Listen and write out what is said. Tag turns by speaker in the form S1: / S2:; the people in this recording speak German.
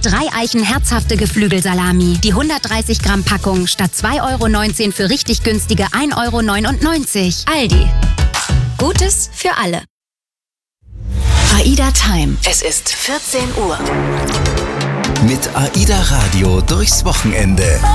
S1: 3 Eichen herzhafte Geflügelsalami. Die 130 Gramm Packung statt 2,19 € für richtig günstige 1,99 €. Aldi. Gutes für alle.
S2: AIDA Time. Es ist 14 Uhr.
S3: Mit AIDA Radio durchs Wochenende.